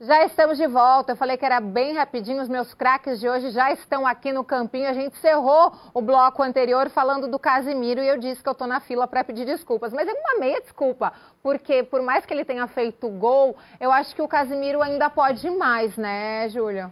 Já estamos de volta. Eu falei que era bem rapidinho. Os meus craques de hoje já estão aqui no campinho. A gente encerrou o bloco anterior falando do Casimiro e eu disse que eu estou na fila para pedir desculpas. Mas é uma meia desculpa, porque por mais que ele tenha feito gol, eu acho que o Casimiro ainda pode mais, né, Júlio?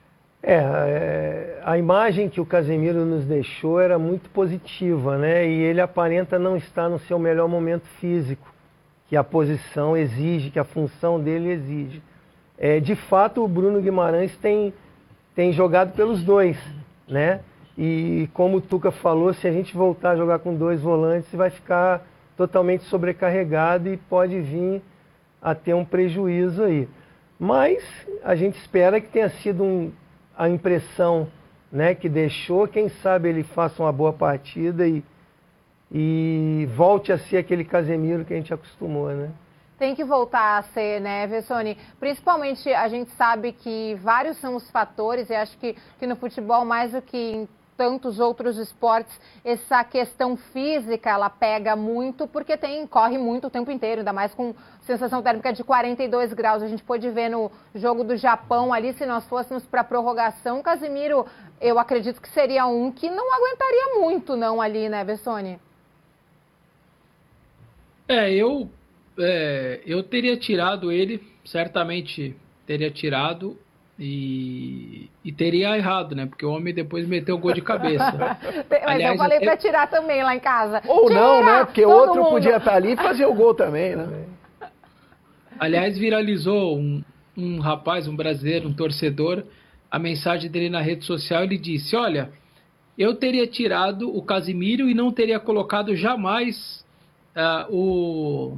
A imagem que o Casemiro nos deixou era muito positiva, né? E ele aparenta não estar no seu melhor momento físico, que a posição exige, que a função dele exige. De fato, o Bruno Guimarães tem jogado pelos dois, né? E como o Tuca falou, se a gente voltar a jogar com dois volantes, vai ficar totalmente sobrecarregado e pode vir a ter um prejuízo aí. Mas a gente espera que tenha sido a impressão, né, que deixou. Quem sabe ele faça uma boa partida e volte a ser aquele Casemiro que a gente acostumou, né? Tem que voltar a ser, né, Vessone? Principalmente a gente sabe que vários são os fatores, e acho que no futebol, mais do que em tantos outros esportes, essa questão física, ela pega muito, porque corre muito o tempo inteiro, ainda mais com sensação térmica de 42 graus. A gente pôde ver no jogo do Japão ali, se nós fôssemos para a prorrogação, o Casimiro, eu acredito que seria um que não aguentaria muito, não, ali, né, Vessone? Eu teria tirado ele, certamente teria tirado e teria errado, né? Porque o homem depois meteu o gol de cabeça. Mas aliás, eu falei para tirar também lá em casa. Ou não, né? Porque outro podia estar ali e fazer o gol também, né? Aliás, viralizou um rapaz, um brasileiro, um torcedor, a mensagem dele na rede social, ele disse: olha, eu teria tirado o Casimiro e não teria colocado jamais o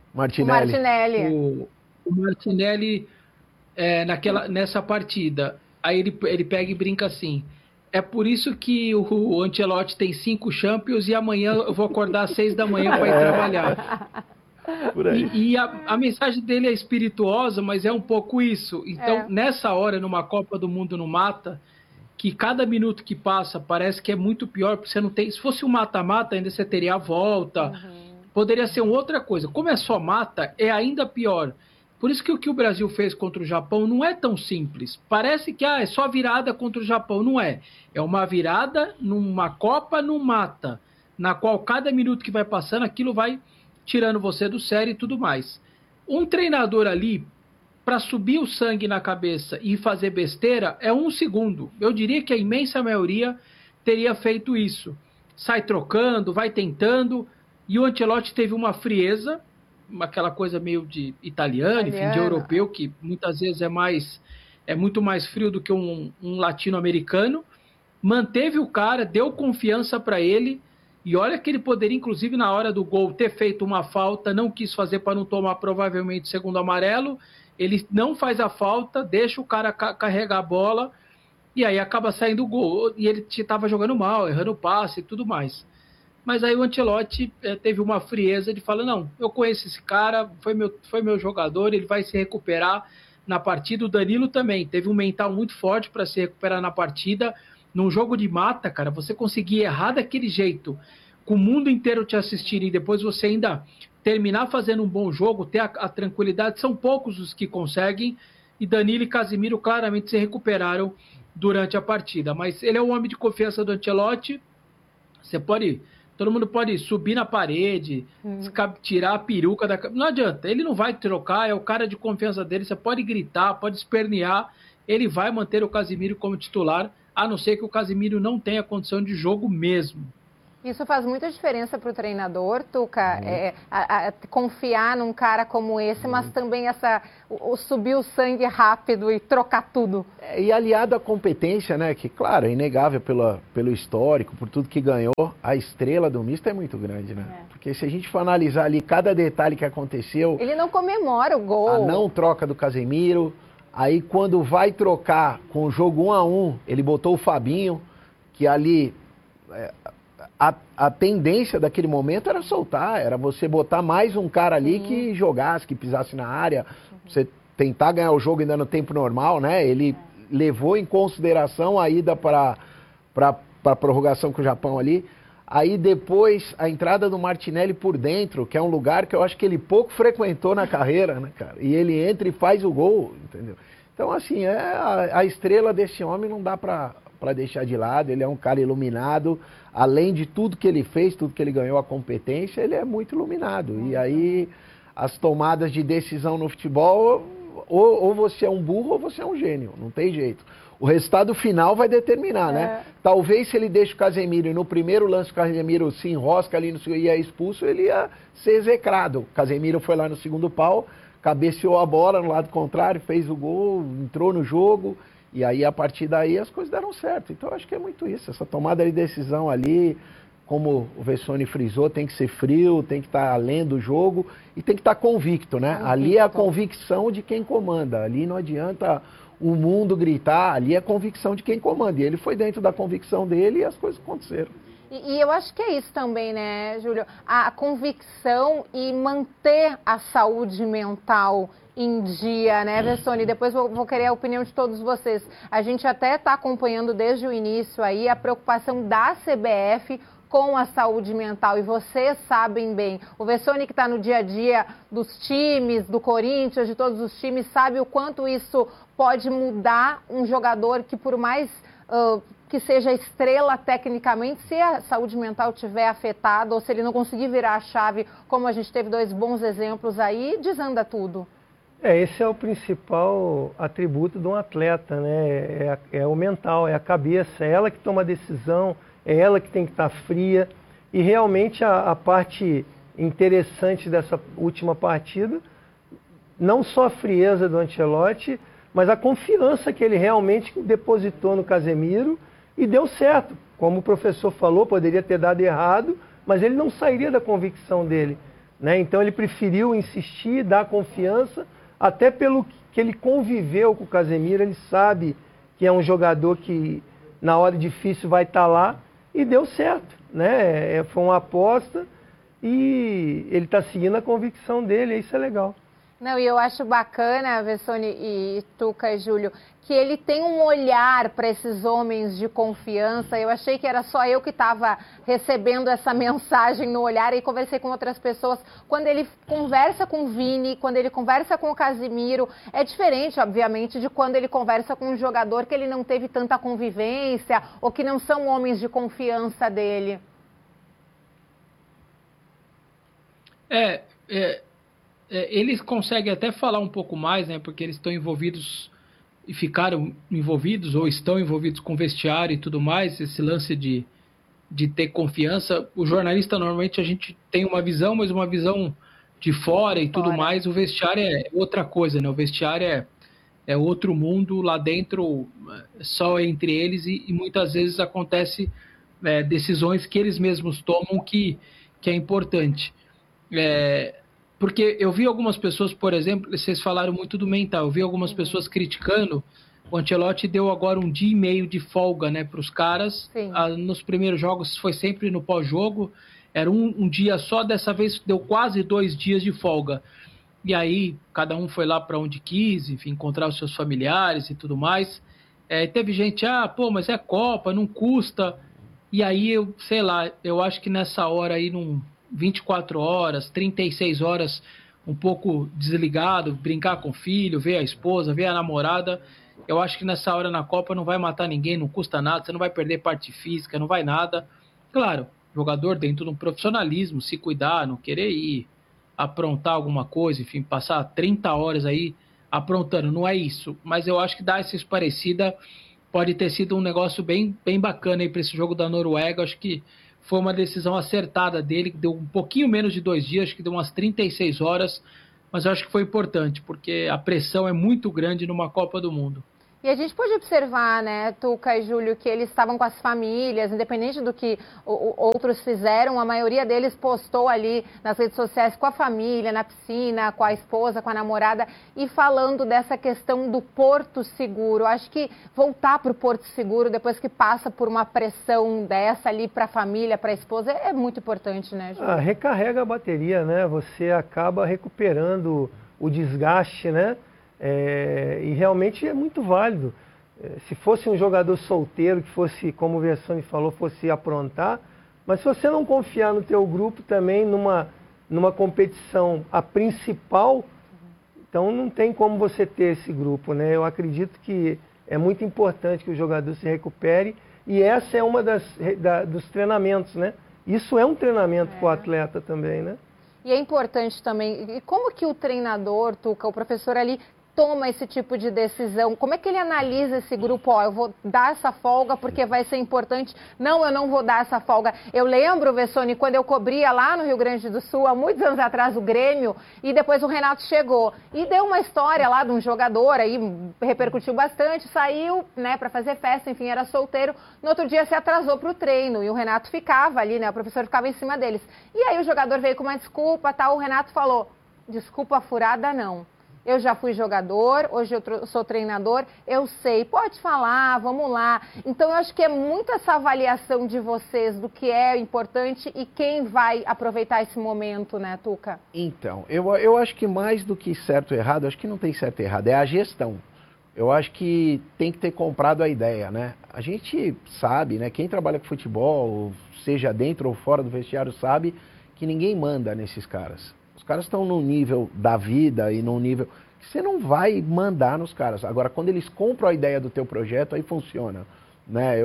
Martinelli. O Martinelli nessa partida. Aí ele pega e brinca assim: é por isso que o Ancelotti tem 5 Champions e amanhã eu vou acordar às 6 da manhã para ir trabalhar. Por aí. E a mensagem dele é espirituosa, mas é um pouco isso. Então, nessa hora, numa Copa do Mundo no mata, que cada minuto que passa parece que é muito pior, porque você não tem. Se fosse um mata-mata, ainda você teria a volta. Poderia ser uma outra coisa. Como é só mata, é ainda pior. Por isso que o que o Brasil fez contra o Japão não é tão simples. Parece que é só virada contra o Japão. Não é. É uma virada numa Copa no mata, na qual cada minuto que vai passando, aquilo vai tirando você do sério e tudo mais. Um treinador ali, para subir o sangue na cabeça e fazer besteira, é 1 segundo. Eu diria que a imensa maioria teria feito isso. Sai trocando, vai tentando. E o Ancelotti teve uma frieza, aquela coisa meio de italiano, enfim, de europeu, que muitas vezes é muito mais frio do que um latino-americano. Manteve o cara, deu confiança para ele, e olha que ele poderia, inclusive, na hora do gol, ter feito uma falta, não quis fazer para não tomar provavelmente segundo amarelo. Ele não faz a falta, deixa o cara carregar a bola, e aí acaba saindo o gol. E ele estava jogando mal, errando o passe e tudo mais. Mas aí o Ancelotti teve uma frieza de falar: não, eu conheço esse cara, foi meu jogador, ele vai se recuperar na partida. O Danilo também teve um mental muito forte para se recuperar na partida. Num jogo de mata, cara, você conseguir errar daquele jeito, com o mundo inteiro te assistindo, e depois você ainda terminar fazendo um bom jogo, ter a tranquilidade, são poucos os que conseguem, e Danilo e Casimiro claramente se recuperaram durante a partida. Mas ele é o homem de confiança do Ancelotti. Todo mundo pode subir na parede, tirar a peruca da... Não adianta, ele não vai trocar, é o cara de confiança dele. Você pode gritar, pode espernear, ele vai manter o Casimiro como titular, a não ser que o Casimiro não tenha condição de jogo mesmo. Isso faz muita diferença para o treinador, Tuca, confiar num cara como esse, mas também subir o sangue rápido e trocar tudo. E aliado à competência, né, que claro, é inegável pelo histórico, por tudo que ganhou, a estrela do misto é muito grande, né? Porque se a gente for analisar ali cada detalhe que aconteceu... Ele não comemora o gol. A não troca do Casemiro, aí quando vai trocar com o jogo 1-1, ele botou o Fabinho, que ali... A tendência daquele momento era soltar, era você botar mais um cara ali que jogasse, que pisasse na área, você tentar ganhar o jogo ainda no tempo normal, né? Ele levou em consideração a ida para a prorrogação com o Japão ali. Aí depois a entrada do Martinelli por dentro, que é um lugar que eu acho que ele pouco frequentou na carreira, né, cara? E ele entra e faz o gol, entendeu? Então, assim, a estrela desse homem não dá para deixar de lado. Ele é um cara iluminado. Além de tudo que ele fez, tudo que ele ganhou a competência, ele é muito iluminado. E aí, as tomadas de decisão no futebol, ou você é um burro ou você é um gênio. Não tem jeito. O resultado final vai determinar, né? Talvez se ele deixa o Casemiro e no primeiro lance o Casemiro se enrosca ali e é expulso, ele ia ser execrado. O Casemiro foi lá no segundo pau, cabeceou a bola no lado contrário, fez o gol, entrou no jogo, e aí a partir daí as coisas deram certo. Então eu acho que é muito isso, essa tomada de decisão ali, como o Vessone frisou, tem que ser frio, tem que estar além do jogo e tem que estar convicto, né? Ali é a convicção de quem comanda, ali não adianta o mundo gritar, ali é a convicção de quem comanda. E ele foi dentro da convicção dele e as coisas aconteceram. E eu acho que é isso também, né, Júlio? A convicção e manter a saúde mental em dia, né, Vessone? Depois vou querer a opinião de todos vocês. A gente até está acompanhando desde o início aí a preocupação da CBF com a saúde mental, e vocês sabem bem, o Vessone que está no dia a dia dos times, do Corinthians, de todos os times, sabe o quanto isso pode mudar um jogador que, por mais que seja estrela tecnicamente, se a saúde mental estiver afetada ou se ele não conseguir virar a chave, como a gente teve 2 bons exemplos aí, desanda tudo. Esse é o principal atributo de um atleta, né? É o mental, é a cabeça, é ela que toma a decisão, é ela que tem que estar fria. E realmente a parte interessante dessa última partida, não só a frieza do Ancelotti, mas a confiança que ele realmente depositou no Casemiro e deu certo. Como o professor falou, poderia ter dado errado, mas ele não sairia da convicção dele, né? Então ele preferiu insistir, dar confiança, até pelo que ele conviveu com o Casemiro, ele sabe que é um jogador que na hora difícil vai estar lá, e deu certo, né? Foi uma aposta e ele está seguindo a convicção dele, e isso é legal. Não, e eu acho bacana, Vessone e Tuca e Júlio, que ele tem um olhar para esses homens de confiança. Eu achei que era só eu que estava recebendo essa mensagem no olhar, e conversei com outras pessoas. Quando ele conversa com o Vini, quando ele conversa com o Casemiro, é diferente, obviamente, de quando ele conversa com um jogador que ele não teve tanta convivência ou que não são homens de confiança dele. Eles conseguem até falar um pouco mais, né? Porque eles estão envolvidos e ficaram envolvidos ou estão envolvidos com vestiário e tudo mais. Esse lance de ter confiança. O jornalista, normalmente, a gente tem uma visão, mas uma visão de fora e tudo mais. O vestiário é outra coisa, né? O vestiário é outro mundo. Lá dentro, só entre eles, e muitas vezes acontece decisões que eles mesmos tomam que é importante. Porque eu vi algumas pessoas, por exemplo, vocês falaram muito do mental, eu vi algumas pessoas criticando. O Ancelotti deu agora 1 dia e meio de folga, né, para os caras. Nos primeiros jogos foi sempre no pós-jogo, era um dia só, dessa vez deu quase 2 dias de folga. E aí cada um foi lá para onde quis, enfim, encontrar os seus familiares e tudo mais. Teve gente, mas é Copa, não custa. E aí eu acho que nessa hora aí 24 horas, 36 horas, um pouco desligado, brincar com o filho, ver a esposa, ver a namorada. Eu acho que nessa hora na Copa não vai matar ninguém, não custa nada, você não vai perder parte física, não vai nada. Claro, jogador dentro de um profissionalismo, se cuidar, não querer ir aprontar alguma coisa, enfim, passar 30 horas aí aprontando, não é isso. Mas eu acho que dar essa parecida pode ter sido um negócio bem, bem bacana aí para esse jogo da Noruega. Acho que foi uma decisão acertada dele, que deu um pouquinho menos de 2 dias, acho que deu umas 36 horas, mas eu acho que foi importante, porque a pressão é muito grande numa Copa do Mundo. E a gente pode observar, né, Tuca e Júlio, que eles estavam com as famílias, independente do que outros fizeram, a maioria deles postou ali nas redes sociais com a família, na piscina, com a esposa, com a namorada, e falando dessa questão do porto seguro. Acho que voltar para o porto seguro, depois que passa por uma pressão dessa ali para a família, para a esposa, é muito importante, né, Júlio? Recarrega a bateria, né? Você acaba recuperando o desgaste, né? E realmente é muito válido. Se fosse um jogador solteiro, que fosse, como o Vessone falou, fosse aprontar, Mas se você não confiar no teu grupo também, numa competição, a principal, então não tem como você ter esse grupo, né? Eu acredito que é muito importante que o jogador se recupere e essa é uma dos treinamentos, né? Isso é um treinamento para o atleta também, né? E é importante também, e como que o treinador, Tuca, o professor ali, toma esse tipo de decisão? Como é que ele analisa esse grupo? Ó, eu vou dar essa folga porque vai ser importante. Não, eu não vou dar essa folga. Eu lembro, Vessone, quando eu cobria lá no Rio Grande do Sul, há muitos anos atrás, o Grêmio, e depois o Renato chegou. E deu uma história lá de um jogador, aí repercutiu bastante, saiu, né, para fazer festa, enfim, era solteiro. No outro dia se atrasou para o treino e o Renato ficava ali, né, o professor ficava em cima deles. E aí o jogador veio com uma desculpa, tal, o Renato falou, desculpa furada não. Eu já fui jogador, hoje eu sou treinador, eu sei, pode falar, vamos lá. Então, eu acho que é muito essa avaliação de vocês do que é importante e quem vai aproveitar esse momento, né, Tuca? Então, eu acho que mais do que certo e errado, acho que não tem certo e errado, é a gestão. Eu acho que tem que ter comprado a ideia, né? A gente sabe, né, quem trabalha com futebol, seja dentro ou fora do vestiário, sabe que ninguém manda nesses caras. Os caras estão num nível da vida e num nível que você não vai mandar nos caras. Agora, quando eles compram a ideia do teu projeto, aí funciona. Né?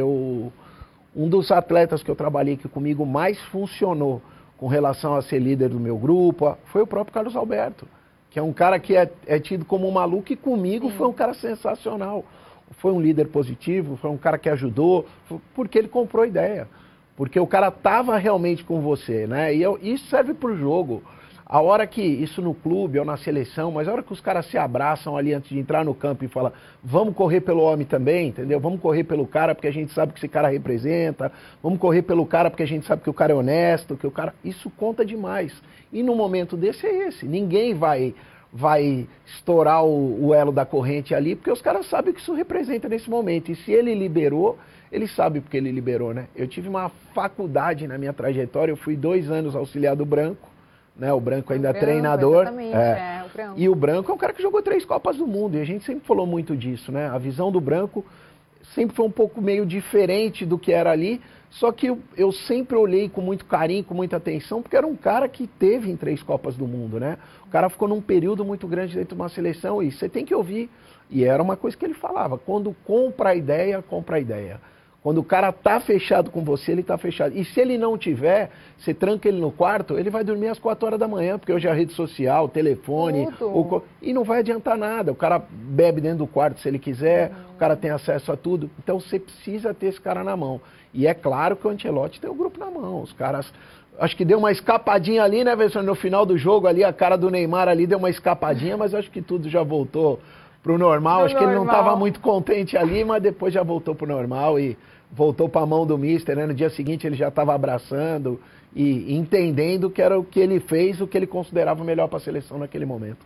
Um dos atletas que eu trabalhei que comigo mais funcionou com relação a ser líder do meu grupo foi o próprio Carlos Alberto, que é um cara que é tido como um maluco e comigo foi um cara sensacional. Foi um líder positivo, foi um cara que ajudou, porque ele comprou a ideia. Porque o cara estava realmente com você, né? E isso serve para o jogo. A hora que, isso no clube ou na seleção, mas a hora que os caras se abraçam ali antes de entrar no campo e falam, vamos correr pelo homem também, entendeu? Vamos correr pelo cara porque a gente sabe que esse cara representa, vamos correr pelo cara porque a gente sabe que o cara é honesto, que o cara... Isso conta demais. E no momento desse é esse. Ninguém vai estourar o elo da corrente ali, porque os caras sabem o que isso representa nesse momento. E se ele liberou, ele sabe porque ele liberou, né? Eu tive uma faculdade na minha trajetória, eu fui 2 anos auxiliar do Branco, né? O Branco ainda é treinador. O Branco. E o Branco é um cara que jogou 3 Copas do Mundo, e a gente sempre falou muito disso, né? A visão do Branco sempre foi um pouco meio diferente do que era ali, só que eu sempre olhei com muito carinho, com muita atenção, porque era um cara que teve em 3 Copas do Mundo, né? O cara ficou num período muito grande dentro de uma seleção e você tem que ouvir. E era uma coisa que ele falava, quando compra a ideia, compra a ideia. Quando o cara tá fechado com você, ele tá fechado. E se ele não tiver, você tranca ele no quarto, ele vai dormir às 4 horas da manhã, porque hoje a rede social, telefone, e não vai adiantar nada. O cara bebe dentro do quarto se ele quiser, o cara tem acesso a tudo. Então você precisa ter esse cara na mão. E é claro que o Ancelotti tem o grupo na mão. Os caras, acho que deu uma escapadinha ali, né, Vessone? No final do jogo ali, a cara do Neymar ali deu uma escapadinha, mas acho que tudo já voltou pro normal. Acho que ele não estava muito contente ali, mas depois já voltou pro normal e voltou para a mão do mister, né? No dia seguinte ele já estava abraçando e entendendo que era o que ele fez, o que ele considerava melhor para a seleção naquele momento.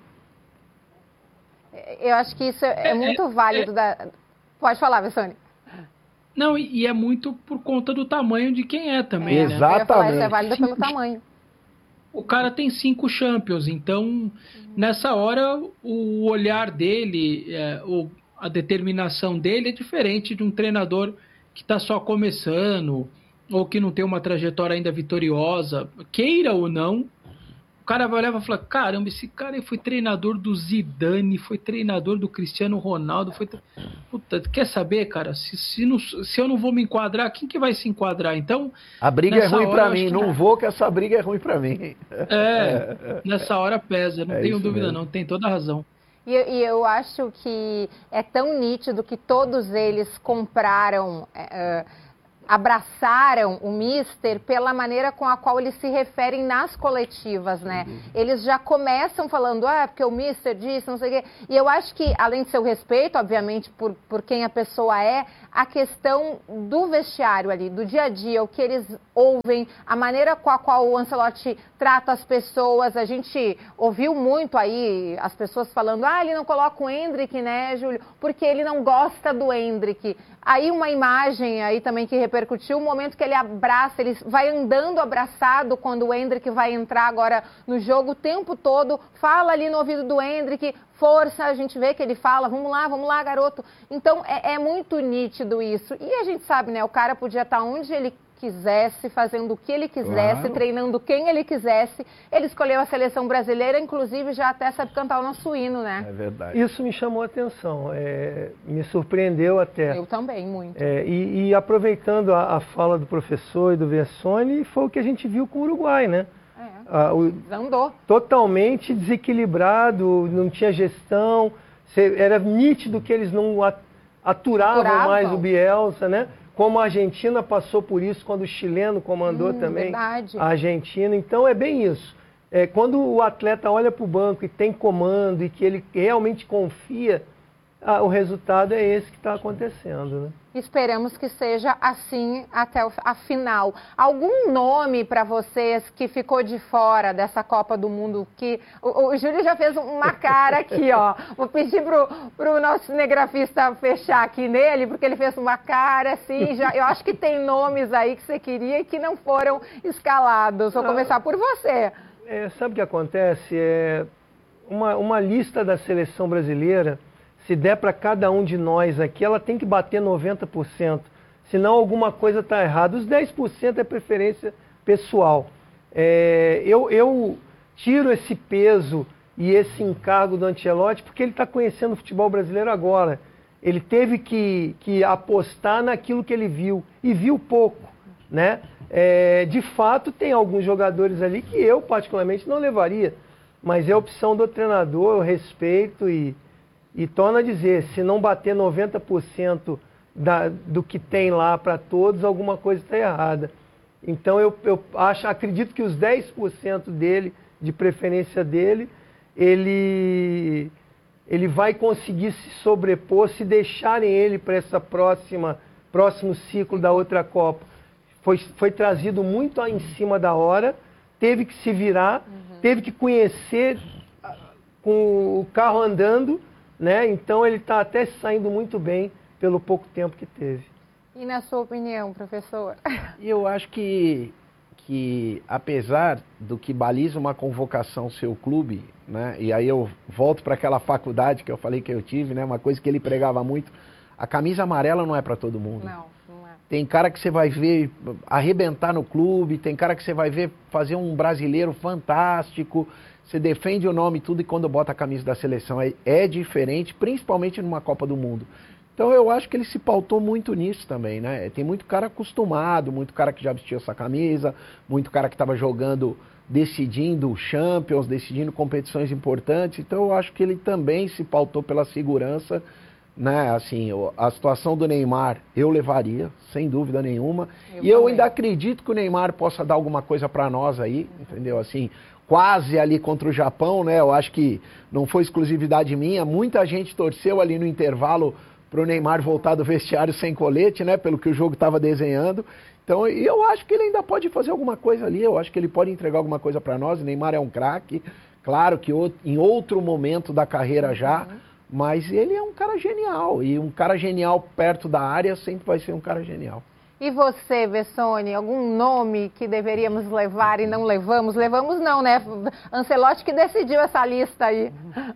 Eu acho que isso é muito válido. Pode falar, Vessone. Não, e é muito por conta do tamanho de quem é também, né? Exatamente. Eu ia falar, isso é válido pelo tamanho. O cara tem 5 Champions, então nessa hora o olhar dele, a determinação dele é diferente de um treinador que está só começando ou que não tem uma trajetória ainda vitoriosa, queira ou não. O cara vai olhar e vai falar, caramba, esse cara foi treinador do Zidane, foi treinador do Cristiano Ronaldo, Puta, quer saber, cara, se eu não vou me enquadrar, quem que vai se enquadrar? Então, a briga é ruim pra mim, não vou que essa briga é ruim pra mim. Nessa hora pesa, não tenho dúvida mesmo. Não, tem toda a razão. E eu acho que é tão nítido que todos eles compraram, abraçaram o Mister pela maneira com a qual eles se referem nas coletivas, né? Eles já começam falando, porque o Mister disse, não sei o quê. E eu acho que, além de seu respeito, obviamente, por quem a pessoa é, a questão do vestiário ali, do dia a dia, o que eles ouvem, a maneira com a qual o Ancelotti trata as pessoas. A gente ouviu muito aí as pessoas falando, ele não coloca o Endrick, né, Júlio? Porque ele não gosta do Endrick. Aí uma imagem aí também que repercutiu, o momento que ele abraça, ele vai andando abraçado quando o Endrick vai entrar agora no jogo o tempo todo, fala ali no ouvido do Endrick, força, a gente vê que ele fala, vamos lá, garoto. Então é muito nítido isso. E a gente sabe, né, o cara podia estar onde ele quisesse, fazendo o que ele quisesse, treinando quem ele quisesse. Ele escolheu a seleção brasileira, inclusive já até sabe cantar o nosso hino, né? É verdade. Isso me chamou a atenção, me surpreendeu até. Eu também, muito. E aproveitando a fala do professor e do Vessone, foi o que a gente viu com o Uruguai, né? Andou. Totalmente desequilibrado, não tinha gestão, era nítido que eles não aturavam mais o Bielsa, né? Como a Argentina passou por isso quando o chileno comandou também a Argentina. Então é bem isso. Quando o atleta olha para o banco e tem comando e que ele realmente confia, o resultado é esse que está acontecendo, né? Esperamos que seja assim até a final. Algum nome para vocês que ficou de fora dessa Copa do Mundo? Que o Júlio já fez uma cara aqui, ó. Vou pedir pro nosso cinegrafista fechar aqui nele, porque ele fez uma cara assim. Eu acho que tem nomes aí que você queria e que não foram escalados. Vou começar por você. Sabe o que acontece? Uma lista da seleção brasileira, se der para cada um de nós aqui, ela tem que bater 90%. Senão alguma coisa está errada. Os 10% é preferência pessoal. Eu tiro esse peso e esse encargo do Ancelotti porque ele está conhecendo o futebol brasileiro agora. Ele teve que apostar naquilo que ele viu. E viu pouco, né? De fato, tem alguns jogadores ali que eu, particularmente, não levaria. Mas é a opção do treinador, eu respeito e torno a dizer, se não bater 90% do que tem lá para todos, alguma coisa está errada. Então eu acredito que os 10% dele, de preferência dele, ele vai conseguir se sobrepor se deixarem ele para essa próximo ciclo da outra Copa. Foi trazido muito em cima da hora, teve que se virar, teve que conhecer com o carro andando, né? Então ele está até saindo muito bem pelo pouco tempo que teve. E na sua opinião, professor? Eu acho que apesar do que baliza uma convocação seu clube, né? E aí eu volto para aquela faculdade que eu falei que eu tive, né? Uma coisa que ele pregava muito, a camisa amarela não é para todo mundo. Não é. Tem cara que você vai ver arrebentar no clube, tem cara que você vai ver fazer um brasileiro fantástico. Você defende o nome e tudo, e quando bota a camisa da seleção é diferente, principalmente numa Copa do Mundo. Então eu acho que ele se pautou muito nisso também, né? Tem muito cara acostumado, muito cara que já vestiu essa camisa, muito cara que estava jogando, decidindo Champions, decidindo competições importantes. Então eu acho que ele também se pautou pela segurança, né? Assim, a situação do Neymar eu levaria, sem dúvida nenhuma. Eu ainda acredito que o Neymar possa dar alguma coisa para nós aí, entendeu? Assim, quase ali contra o Japão, né? Eu acho que não foi exclusividade minha. Muita gente torceu ali no intervalo para o Neymar voltar do vestiário sem colete, né? Pelo que o jogo estava desenhando. Então, eu acho que ele ainda pode fazer alguma coisa ali. Eu acho que ele pode entregar alguma coisa para nós. O Neymar é um craque. Claro que em outro momento da carreira já. Mas ele é um cara genial. E um cara genial perto da área sempre vai ser um cara genial. E você, Vessone, algum nome que deveríamos levar e não levamos? Levamos não, né? Ancelotti que decidiu essa lista aí.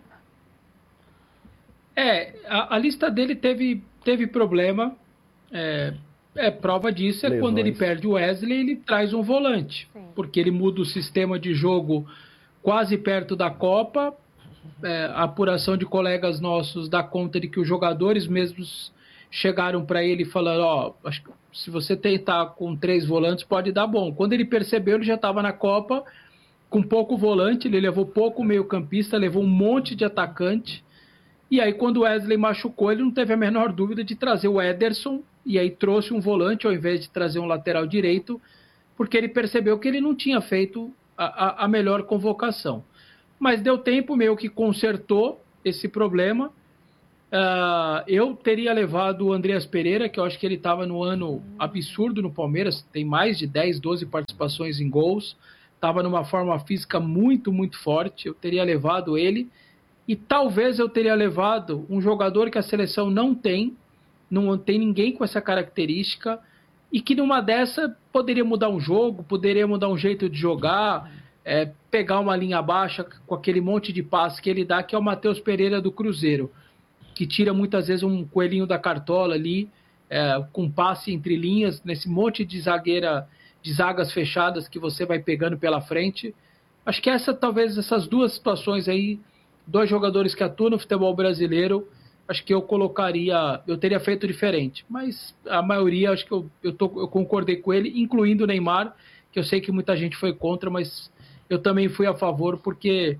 A lista dele teve problema. Prova disso é quando ele perde o Wesley, ele traz um volante. Sim. Porque ele muda o sistema de jogo quase perto da Copa. A apuração de colegas nossos dá conta de que os jogadores mesmos chegaram para ele falando, acho que se você tentar com 3 volantes pode dar bom. Quando ele percebeu, ele já estava na Copa com pouco volante, ele levou pouco meio campista, levou um monte de atacante. E aí quando o Wesley machucou, ele não teve a menor dúvida de trazer o Ederson, e aí trouxe um volante ao invés de trazer um lateral direito, porque ele percebeu que ele não tinha feito a melhor convocação. Mas deu tempo, meio que consertou esse problema. Eu teria levado o Andreas Pereira, que eu acho que ele estava no ano absurdo no Palmeiras, tem mais de 10, 12 participações em gols, estava numa forma física muito, muito forte. Eu teria levado ele, e talvez eu teria levado um jogador que a seleção não tem ninguém com essa característica, e que numa dessa poderia mudar um jogo, poderia mudar um jeito de jogar, pegar uma linha baixa com aquele monte de passe que ele dá, que é o Matheus Pereira do Cruzeiro, que tira muitas vezes um coelhinho da cartola ali com passe entre linhas, nesse monte de zagas fechadas que você vai pegando pela frente. Acho que talvez essas duas situações aí, 2 jogadores que atuam no futebol brasileiro, acho que eu teria feito diferente. Mas a maioria, acho que eu concordei com ele, incluindo o Neymar, que eu sei que muita gente foi contra, mas eu também fui a favor, porque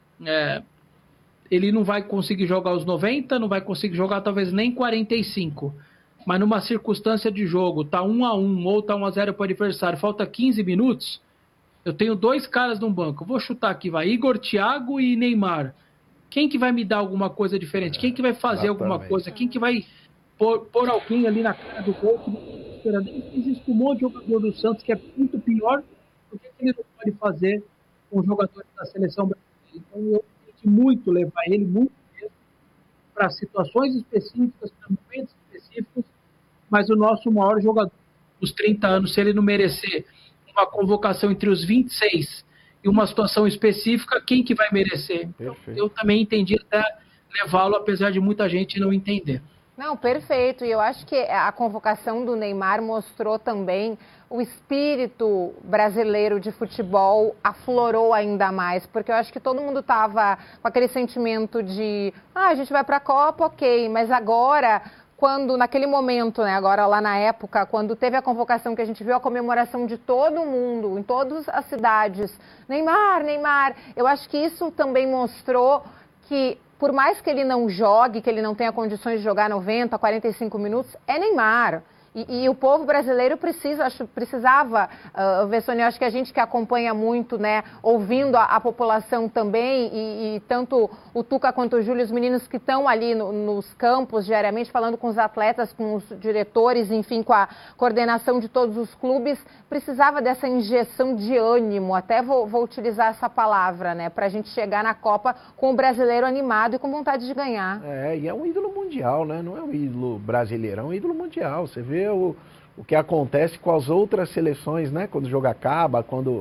ele não vai conseguir jogar os 90, não vai conseguir jogar talvez nem 45. Mas numa circunstância de jogo, tá 1-1 ou tá 1-0 para o adversário, falta 15 minutos, eu tenho 2 caras no banco. Vou chutar aqui, vai Igor, Thiago e Neymar. Quem que vai me dar alguma coisa diferente? Quem que vai fazer alguma coisa? Quem que vai pôr alguém ali na cara do gol? Existe um monte de jogador do Santos que é muito pior do que ele não pode fazer com os jogadores da seleção brasileira. Então eu tentei muito levar ele, muito mesmo, para situações específicas, para momentos específicos, mas o nosso maior jogador dos 30 anos, se ele não merecer uma convocação entre os 26 e uma situação específica, quem que vai merecer? Então, eu também entendi até levá-lo, apesar de muita gente não entender. Não, perfeito. E eu acho que a convocação do Neymar mostrou também o espírito brasileiro de futebol, aflorou ainda mais, porque eu acho que todo mundo estava com aquele sentimento de a gente vai para a Copa, ok, mas agora, quando naquele momento, né, agora lá na época, quando teve a convocação que a gente viu a comemoração de todo mundo, em todas as cidades, Neymar, Neymar, eu acho que isso também mostrou que por mais que ele não jogue, que ele não tenha condições de jogar 90, 45 minutos, é Neymar. E o povo brasileiro precisava, Vessone, eu acho que a gente que acompanha muito, né, ouvindo a população também, e tanto o Tuca quanto o Júlio, os meninos que estão ali nos campos diariamente, falando com os atletas, com os diretores, enfim, com a coordenação de todos os clubes, precisava dessa injeção de ânimo, até vou utilizar essa palavra, né, para a gente chegar na Copa com o brasileiro animado e com vontade de ganhar. E é um ídolo mundial, né, não é um ídolo brasileiro, é um ídolo mundial, você vê o que acontece com as outras seleções, né? Quando o jogo acaba,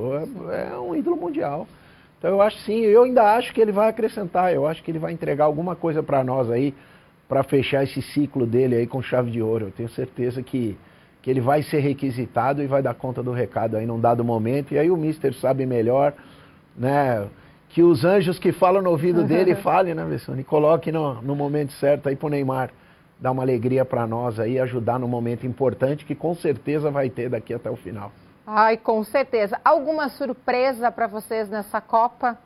é um ídolo mundial. Então eu acho sim, eu ainda acho que ele vai acrescentar, eu acho que ele vai entregar alguma coisa para nós aí, para fechar esse ciclo dele aí com chave de ouro. Eu tenho certeza que ele vai ser requisitado e vai dar conta do recado aí num dado momento, e aí o Mister sabe melhor, né? Que os anjos que falam no ouvido dele falem, né, Vessone? E coloque no momento certo aí pro Neymar dar uma alegria para nós aí, ajudar num momento importante que com certeza vai ter daqui até o final. Ai, com certeza. Alguma surpresa para vocês nessa Copa?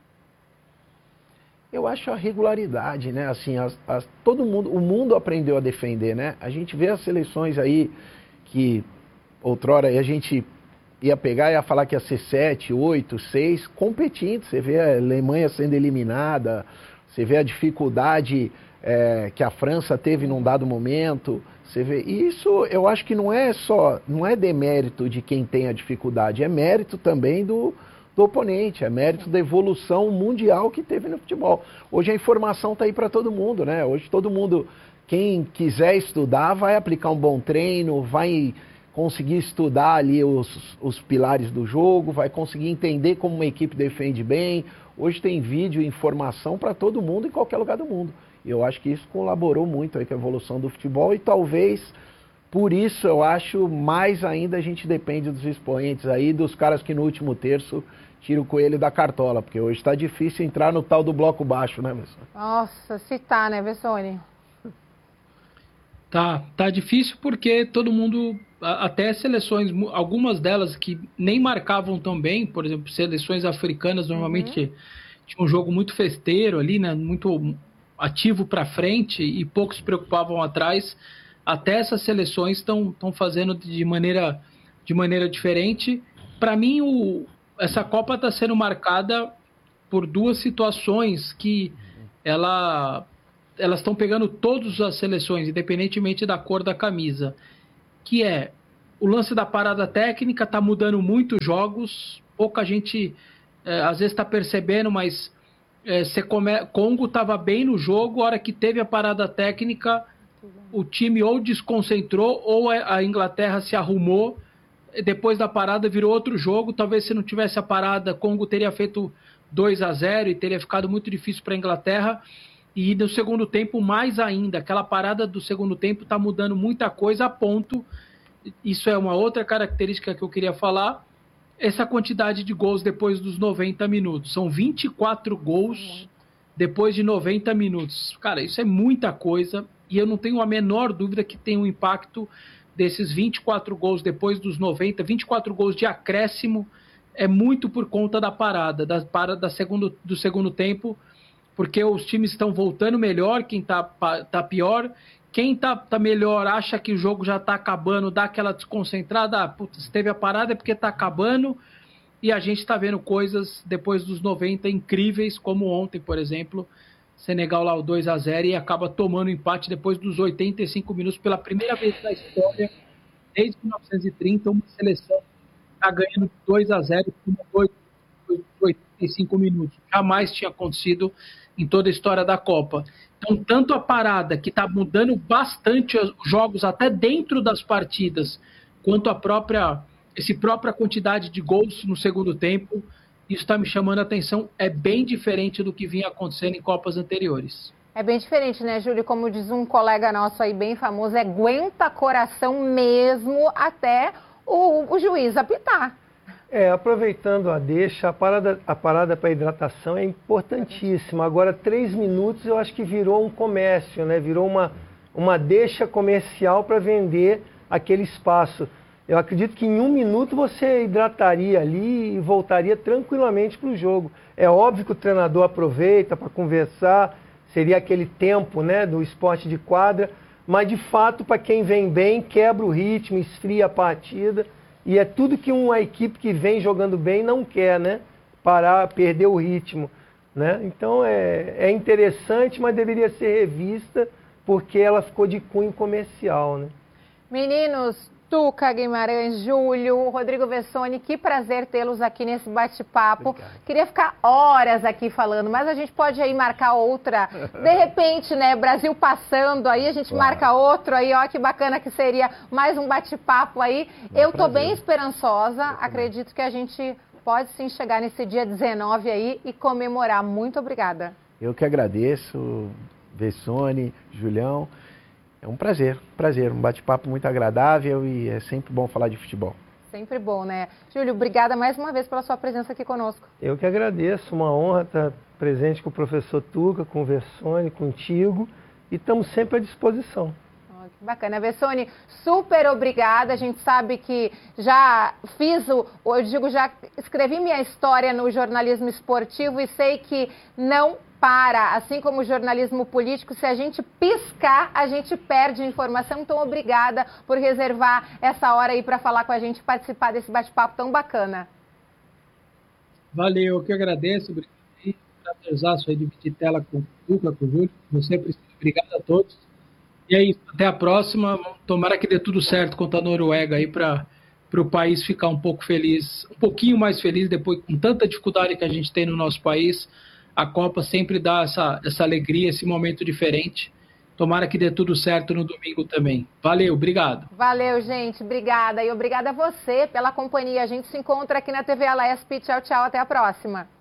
Eu acho a regularidade, né? Assim, todo mundo, o mundo aprendeu a defender, né? A gente vê as seleções aí que outrora a gente ia pegar e ia falar que ia ser 7, 8, 6, competindo. Você vê a Alemanha sendo eliminada, você vê a dificuldade que a França teve num dado momento, você vê, isso eu acho que não é demérito de quem tem a dificuldade, é mérito também do oponente, é mérito da evolução mundial que teve no futebol. Hoje a informação está aí para todo mundo, né? Hoje todo mundo, quem quiser estudar, vai aplicar um bom treino, vai conseguir estudar ali os pilares do jogo, vai conseguir entender como uma equipe defende bem. Hoje tem vídeo e informação para todo mundo em qualquer lugar do mundo. Eu acho que isso colaborou muito aí com a evolução do futebol e talvez por isso eu acho mais ainda a gente depende dos expoentes aí, dos caras que no último terço tiram o coelho da cartola, porque hoje está difícil entrar no tal do bloco baixo, né, Vessone? Nossa, se tá, né, Vessone? Tá difícil porque todo mundo, até seleções, algumas delas que nem marcavam tão bem, por exemplo, seleções africanas normalmente tinha um jogo muito festeiro ali, né, muito ativo para frente e poucos se preocupavam atrás. Até essas seleções estão fazendo de maneira diferente. Para mim, essa Copa está sendo marcada por duas situações que elas estão pegando todas as seleções, independentemente da cor da camisa, que é o lance da parada técnica, está mudando muito jogos, pouca gente às vezes está percebendo, mas Congo estava bem no jogo, a hora que teve a parada técnica, o time ou desconcentrou ou a Inglaterra se arrumou, depois da parada virou outro jogo. Talvez se não tivesse a parada, Congo teria feito 2-0 e teria ficado muito difícil para a Inglaterra. E no segundo tempo, mais ainda. Aquela parada do segundo tempo está mudando muita coisa a ponto... Isso é uma outra característica que eu queria falar. Essa quantidade de gols depois dos 90 minutos. São 24 gols depois de 90 minutos. Cara, isso é muita coisa. E eu não tenho a menor dúvida que tem um impacto desses 24 gols depois dos 90. 24 gols de acréscimo. É muito por conta da parada. Do segundo tempo. Porque os times estão voltando melhor. Quem tá pior... Quem tá melhor acha que o jogo já tá acabando, dá aquela desconcentrada, putz, se teve a parada é porque tá acabando, e a gente tá vendo coisas depois dos 90 incríveis, como ontem, por exemplo, Senegal lá o 2-0 e acaba tomando empate depois dos 85 minutos, pela primeira vez na história, desde 1930, uma seleção tá ganhando 2-0 depois dos 85 minutos. Jamais tinha acontecido em toda a história da Copa. Então, tanto a parada, que está mudando bastante os jogos até dentro das partidas, quanto essa própria quantidade de gols no segundo tempo, isso está me chamando a atenção. É bem diferente do que vinha acontecendo em Copas anteriores. É bem diferente, né, Júlio? Como diz um colega nosso aí bem famoso, aguenta coração mesmo até o juiz apitar. Aproveitando a deixa, a parada para hidratação é importantíssima. Agora, 3 minutos eu acho que virou um comércio, né? Virou uma deixa comercial para vender aquele espaço. Eu acredito que em 1 minuto você hidrataria ali e voltaria tranquilamente para o jogo. É óbvio que o treinador aproveita para conversar, seria aquele tempo, né, do esporte de quadra, mas de fato, para quem vem bem, quebra o ritmo, esfria a partida. E é tudo que uma equipe que vem jogando bem não quer, né? Perder o ritmo, né? Então é interessante, mas deveria ser revista, porque ela ficou de cunho comercial, né? Meninos, Tuca Guimarães, Júlio, Rodrigo Vessoni, que prazer tê-los aqui nesse bate-papo. Queria ficar horas aqui falando, mas a gente pode aí marcar outra. De repente, né, Brasil passando aí, a gente marca outro aí, ó, que bacana que seria mais um bate-papo aí. Eu tô bem esperançosa, acredito que a gente pode sim chegar nesse dia 19 aí e comemorar. Muito obrigada. Eu que agradeço, Vessoni, Julião. É um prazer, um bate-papo muito agradável e é sempre bom falar de futebol. Sempre bom, né? Júlio, obrigada mais uma vez pela sua presença aqui conosco. Eu que agradeço, uma honra estar presente com o professor Tuca, com o Vessoni, contigo, e estamos sempre à disposição. Que bacana. Vessoni, super obrigada. A gente sabe que já já escrevi minha história no jornalismo esportivo e sei que não para, assim como o jornalismo político, se a gente piscar, a gente perde informação. Então, obrigada por reservar essa hora aí para falar com a gente, participar desse bate-papo tão bacana. Valeu, eu que agradeço. Prazerzaço aí dividir tela com o Tuca, com o Júlio. Você, obrigado a todos. E é isso, até a próxima. Tomara que dê tudo certo contra a Noruega aí para o país ficar um pouco feliz, um pouquinho mais feliz depois, com tanta dificuldade que a gente tem no nosso país. A Copa sempre dá essa alegria, esse momento diferente. Tomara que dê tudo certo no domingo também. Valeu, obrigado. Valeu, gente. Obrigada. E obrigada a você pela companhia. A gente se encontra aqui na TV Alesp. Tchau, tchau. Até a próxima.